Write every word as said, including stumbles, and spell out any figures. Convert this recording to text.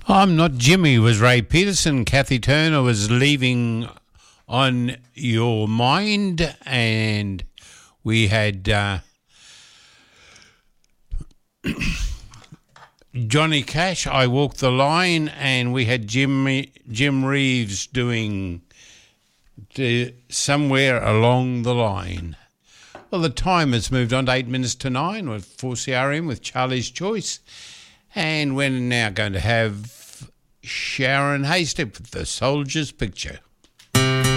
I'm Not Jimmy was Ray Peterson. Kathy Turner was Leaving on Your Mind. And we had uh, Johnny Cash, I Walk the Line. And we had Jimmy, Jim Reeves doing the Somewhere Along the Line. Well, the time has moved on to eight minutes to nine with four C R M with Charlie's Choice. And we're now going to have Sharon Haystep with The Soldier's Picture.